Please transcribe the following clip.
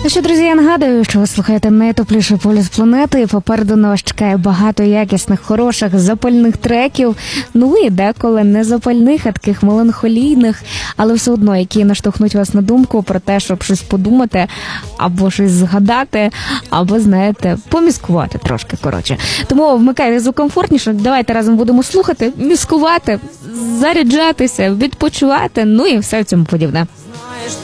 Ну що, друзі, я нагадую, що ви слухаєте найтопліший полюс планети, і попереду на вас чекає багато якісних, хороших, запальних треків, ну і деколи не запальних, а таких меланхолійних, але все одно, які наштовхнуть вас на думку про те, щоб щось подумати, або щось згадати, або, знаєте, поміскувати трошки, коротше. Тому вмикайте звук комфортніше, давайте разом будемо слухати, міскувати, заряджатися, відпочивати, ну і все в цьому подібне.